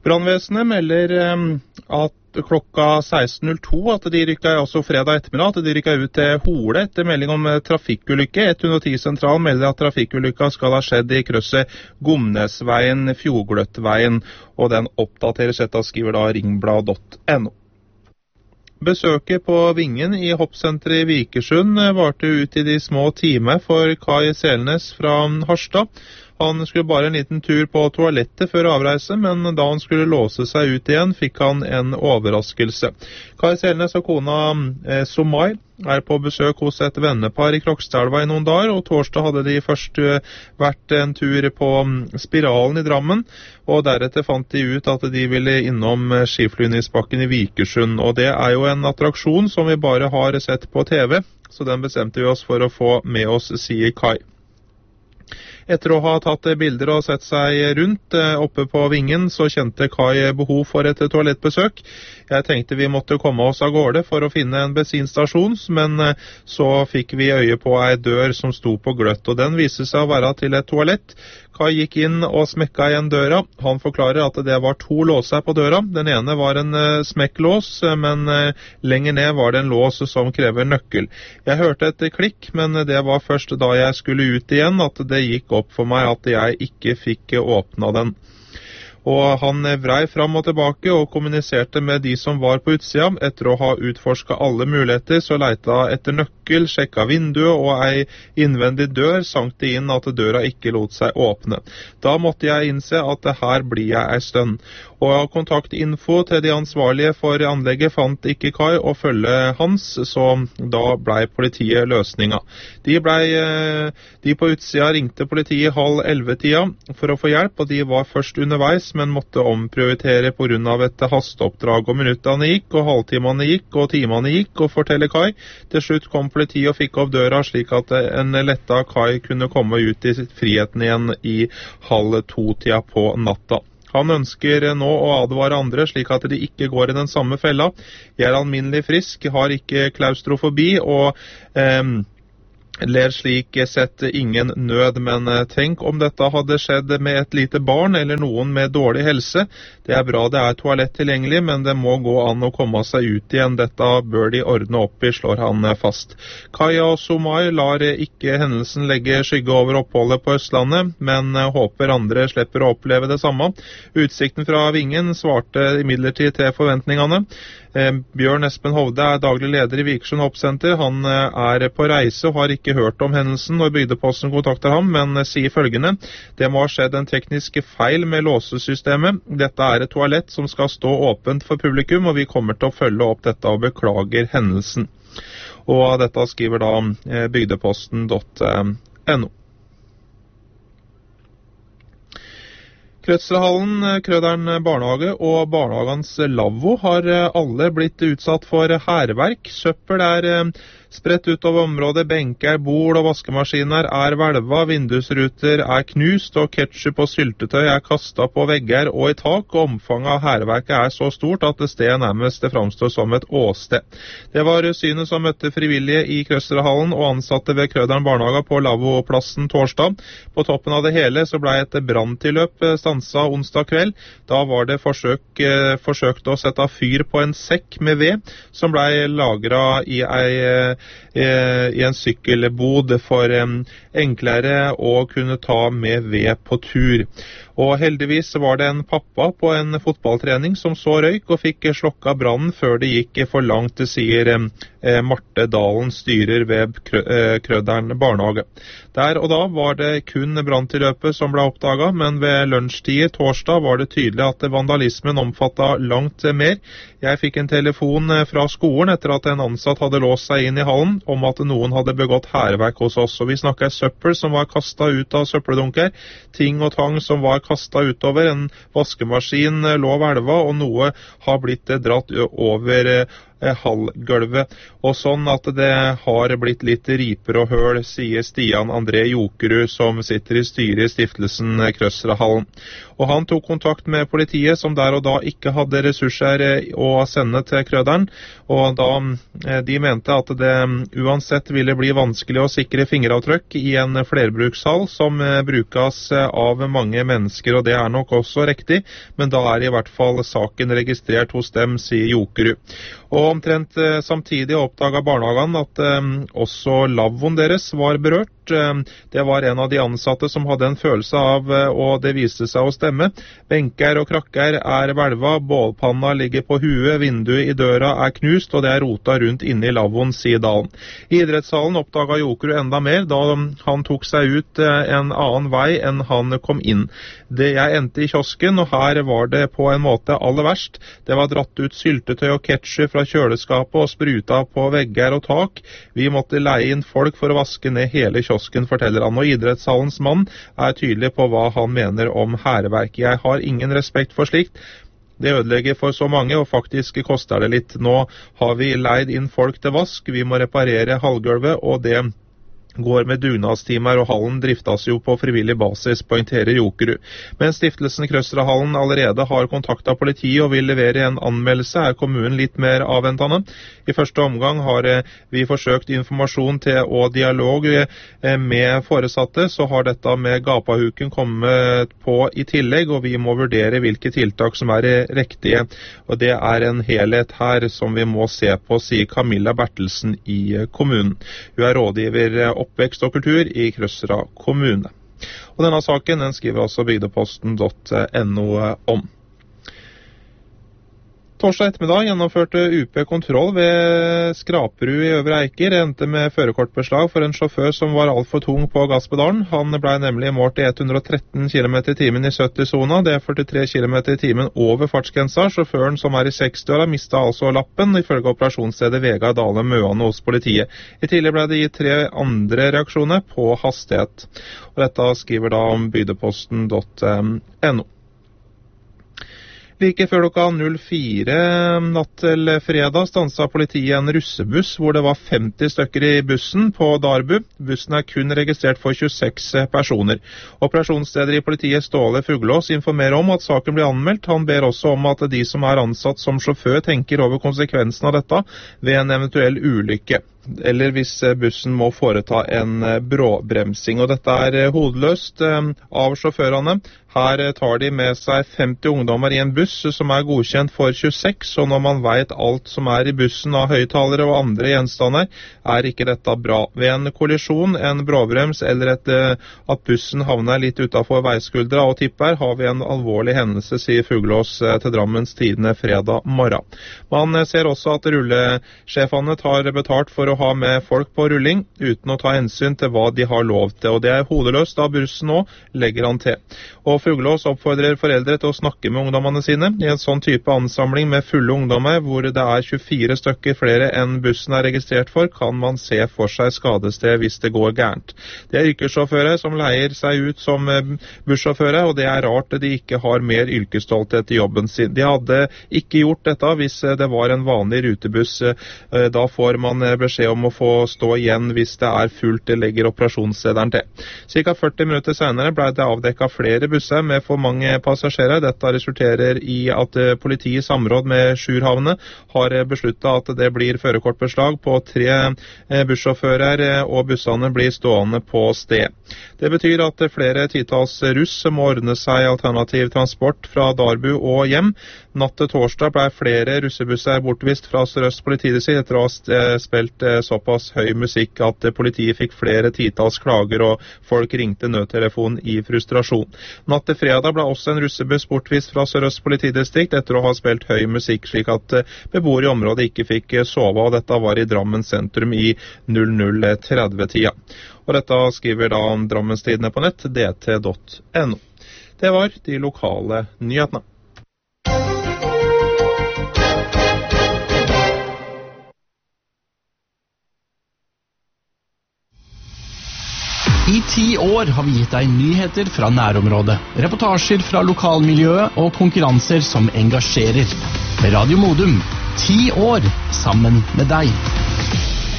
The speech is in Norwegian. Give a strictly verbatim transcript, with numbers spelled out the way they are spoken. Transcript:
Brannvesenet melder at klokka seksten null to at de rykket, altså fredag ettermiddag, at de rykket ut til Hole etter melding om trafikkulykke. ett hundre og ti sentral melder at trafikkulykka skal ha skjedd i krysset Gomnesveien, Fjordgløttveien, og den oppdateres etter, skriver da ringblad punktum no. Besøket på Vingen i hoppsenteret i Vikersund varte ut i de små timer for Kai Selnes fra Harstad. Han skulle bare en liten tur på toalettet før avreise, men da han skulle låse seg ut igjen, fikk han en overraskelse. Kai Selnes og kona eh, Somai er på besøk hos et vennepar i Krokstadelva i noen dager, og torsdag hadde de først uh, vært en tur på um, Spiralen i Drammen, og deretter fant de ut at de ville innom uh, Skiflyvningsbakken i Vikersund, og det er jo en attraksjon som vi bare har sett på T V, så den bestemte vi oss for å få med oss, sier Kai. Etter å ha tatt bilder og sett seg rundt oppe på Vingen, så kjente Kai behov for et toalettbesøk. Jeg tenkte vi måtte komme oss av gårde for å finne en bensinstasjon, men så fikk vi øye på ei dør som sto på gløtt, og den viste seg å være til et toalett. Kai gikk inn og smekka igjen døra. Han forklarer at det var to låser på døra. Den ene var en smekklås, men lenger ned var det en lås som krever nøkkel. Jeg hørte et klikk, men det var først da jeg skulle ut igjen at det gikk opp for meg at jeg ikke fikk åpna den. Og han vrei fram og tilbake og kommuniserte med de som var på utsida. Etter å ha utforsket alle muligheter, så leita etter nøkkel, sjekka vinduet og ei innvendig dør, sank det inn at døra ikke lot seg åpne. Da måtte jeg innse at her blir jeg ei stund. Og kontaktinfo til de ansvarlige for anlegget fant ikke Kai og følge hans, så da blei politiet løsninga. De, ble, de på utsida ringte politiet halv elleve-tida for å få hjelp, og de var først underveis, men måtte omprioritere på grunn av et hasteoppdrag, og minuttene gikk, og halvtimene gikk, og timene gikk, og forteller Kai. Til slutt kom politiet og fikk opp døra slik at en letta Kai kunne komme ut i friheten igjen i halv to-tida på natta. Han ønsker nå å advare andre slik at de ikke går i den samme fella. Jeg er alminnelig frisk, har ikke klaustrofobi og eh, ler slik sett ingen nød, men tenk om dette hadde skjedd med et lite barn eller noen med dårlig helse. Det er bra det er toalett tilgjengelig, men det må gå an å komme seg ut igjen. Dette bør de ordne opp i, slår han fast. Kai og Somai lar ikke hendelsen legge skygge over oppholdet på Østlandet, men håper andre slipper å oppleve det samme. Utsikten fra Vingen svarte imidlertid til forventningene. Bjørn Espen Hovde er daglig leder i Vikersund Hoppsenter. Han er på reise og har ikke hørt om hendelsen når Bygdeposten kontakter ham, men sier følgende: det må ha skjedd en teknisk feil med låsesystemet. Dette er et toalett som skal stå åpent for publikum, og vi kommer til å følge opp dette og beklager hendelsen. Og dette skriver da bygdeposten punktum no. Krødshallen, Krøderen barnehage og barnehagens lavvo har alle blitt utsatt for hærverk. Søppel er spredt utover området, benker, bord og vaskemaskiner er hvelva, vindusruter er knust og ketchup og syltetøy er kastet på vegger og i tak, og omfanget av hærverket er så stort at det stedet nærmest framstår som et åsted. Det var synet som møtte frivillige i Krødshallen og ansatte ved Krøderen barnehage på lavvoplassen torsdag. På toppen av det hele så ble et branntilløp stansa onsdag kveld. Da var det forsøk, forsøkt å sette fyr på en sekk med ved som ble lagret i ei i en sykkelbod for enklere å kunne ta med ved på tur. Og heldigvis var det en pappa på en fotballtrening som så røyk og fikk slokka brannen før det gikk for langt, sier eh, Marte Dalen, styrer ved Krøderen barnehage. Der og da var det kun branntilløpet som ble oppdaget, men ved lunsjtid torsdag var det tydelig at vandalismen omfattet langt mer. Jeg fikk en telefon fra skolen etter at en ansatt hadde låst seg inn i hallen om at noen hadde begått hærverk hos oss. Og vi snakket søppel som var kastet ut av søppeldunker, ting og tang som var kastet utover, en vaskemaskin lå hvelva, og noe har blitt dratt over hallgulvet. Og sånn at det har blitt litt riper og høl, sier Stian André Jokerud, som sitter i styret i stiftelsen Krøsrahallen. Og han tok kontakt med politiet, som der og da ikke hadde ressurser å sende til Krøderen, og da de mente at det uansett ville bli vanskelig å sikre fingeravtrykk i en flerbrukshall som brukes av mange mennesker, og det er nok også riktig, men da er i hvert fall saken registrert hos dem, sier Jokerud. Og omtrent samtidig oppdaget barnehagen at um, også lavvoen deres var berørt. Det var en av de ansatte som hadde en følelse av, og det viste seg å stemme. Benker og krakker er hvelva, bålpanna ligger på huet, vinduet i døra er knust, og det er rota rundt inne i lavvoen, sier Dalen. I idrettshallen oppdaget Jokerud enda mer da han tok seg ut en annen vei enn han kom inn. Det jeg endte i kiosken, og her var det på en måte aller verst. Det var dratt ut syltetøy og ketchup fra kjøleskapet og spruta på vegger og tak. Vi måtte leie inn folk for å vaske ned hele kiosken, forteller han. Og idrettshallens mann er tydelig på hva han mener om hærverk. Jeg har ingen respekt for slikt. Det ødelegger for så mange, og faktisk koster det litt. Nå har vi leid inn folk til vask, vi må reparere hallgulvet, og det går med dugnadstimer, og hallen driftes jo på frivillig basis, poengterer Jokerud. Men stiftelsen Krøsrahallen allerede har kontaktet politiet og vil levere en anmeldelse, er kommunen litt mer avventende. I første omgang har vi forsøkt informasjon til og dialog med foresatte, så har dette med gapahuken kommet på i tillegg, og vi må vurdere hvilke tiltak som er riktige. Og det er en helhet her som vi må se på, sier Camilla Bertelsen i kommunen. Hun er rådgiver oppvekst og kultur i Krøsra kommune. Og denne saken den skriver altså bygdeposten punktum no om. Torsdag ettermiddag gjennomførte U P kontroll ved Skraperud i Øvre Eiker, endte med førerkortbeslag for en sjåfør som var alt for tung på gasspedalen. Han ble nemlig målt i hundre og tretten kilometer i timen i sytti-sona, det er førtitre kilometer i timen over fartsgrensa. Sjåføren som er i seksti-åra mistet altså lappen, ifølge operasjonsstedet Vegard Dale Møane hos politiet. I tillegg ble det gitt tre andre reaksjoner på hastighet. Og dette skriver da om bygdeposten punktum no. Like før klokka null fire natt til fredag stanset politiet en russebuss hvor det var femti stykker i bussen på Darbu. Bussen er kun registrert for tjueseks personer. Operasjonsleder i politiet Ståle Fuglås informerer om at saken blir anmeldt. Han ber også om at de som er ansatt som sjåfør tenker over konsekvensen av dette ved en eventuell ulykke, eller hvis bussen må foreta en bråbremsing. Og dette er hodeløst av sjåførene. Her tar de med seg femti ungdommer i en buss som er godkjent for tjueseks, og når man vet alt som er i bussen av høyttalere og andre gjenstander, er ikke dette bra. Ved en kollisjon, en bråbrems eller et, at bussen havner litt utenfor veiskuldra og tipper, har vi en alvorlig hendelse, sier Fuglås til Drammens Tidende fredag morgen. Man ser også at rullesjefene tar betalt for å ha med folk på rulling, uten å ta hensyn til hva de har lov til, og det er hodeløst av bussen nå, legger han til. Og Fuglås oppfordrer foreldre til å snakke med ungdommene sine. I en sånn type ansamling med fulle ungdommer, hvor det er tjuefire stykker flere enn bussen er registrert for, kan man se for seg skadested hvis det går gærent. Det er yrkessjåfører som leier seg ut som bussjåfører, og det er rart de ikke har mer yrkesstolthet i jobben sin. De hadde ikke gjort dette hvis det var en vanlig rutebuss. Da får man beskjed om å få stå igjen hvis det er fullt, det legger operasjonslederen til. Cirka førti minutter senere ble det avdekket flere busser med for mange passasjerer. Dette resulterer i at politiet i samråd med Sjurhavne har besluttet at det blir førerkortbeslag på tre bussjåfører, og bussene blir stående på sted. Det betyr at flere titalls russ må ordne seg alternativ transport fra Darbu og hjem. Natt til torsdag ble flere russebusser bortvist fra Sør-Øst politidistrikt etter å ha spilt såpass høy musikk at politiet fikk flere titalls klager og folk ringte nødtelefon i frustrasjon. Natt til fredag ble også en russebuss bortvist fra Sør-Øst politidistrikt etter å ha spilt høy musikk, slik at beboere i området ikke fikk sove, og dette var i Drammen sentrum i null null tretti-tida. Og dette skriver da om Drammens Tidende på nett, d t punktum no. Det var de lokale nyhetene. I ti år har vi gitt deg nyheter fra nærområdet, reportasjer fra lokalmiljøet og konkurranser som engasjerer. Radio Modum Ti år sammen med deg.